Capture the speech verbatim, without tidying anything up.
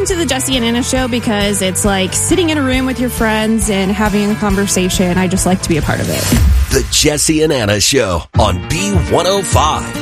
to the Jesse and Anna show because it's like sitting in a room with your friends and having a conversation. I just like to be a part of it. The Jesse and Anna Show on B one oh five.